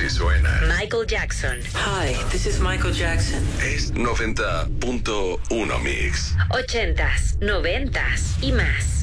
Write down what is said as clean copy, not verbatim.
Así suena. Michael Jackson. Hi, this is Michael Jackson. Es 90.1 Mix. 80s, 90s y más.